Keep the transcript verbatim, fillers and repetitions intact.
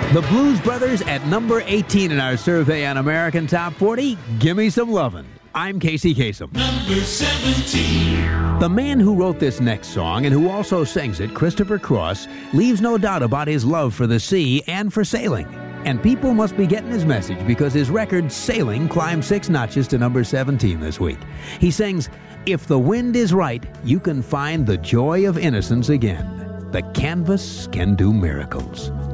The Blues Brothers at number eighteen in our survey on American Top forty. Gimme Some Lovin'. I'm Casey Kasem. Number seventeen. The man who wrote this next song and who also sings it, Christopher Cross, leaves no doubt about his love for the sea and for sailing. And people must be getting his message because his record, Sailing, climbed six notches to number seventeen this week. He sings, "If the wind is right, you can find the joy of innocence again. The canvas can do miracles."